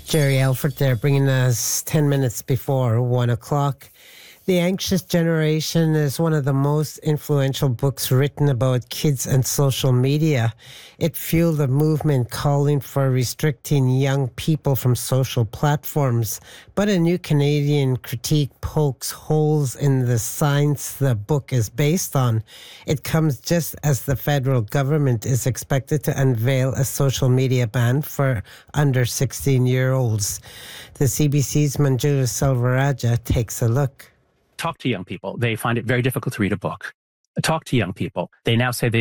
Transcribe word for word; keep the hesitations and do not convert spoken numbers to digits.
Jerry Alford there, bringing us ten minutes before one o'clock. The Anxious Generation is one of the most influential books written about kids and social media. It fueled a movement calling for restricting young people from social platforms. But a new Canadian critique pokes holes in the science the book is based on. It comes just as the federal government is expected to unveil a social media ban for under sixteen-year-olds. The C B C's Manjula Selvarajah takes a look. Talk to young people. They find it very difficult to read a book. Talk to young people. They now say they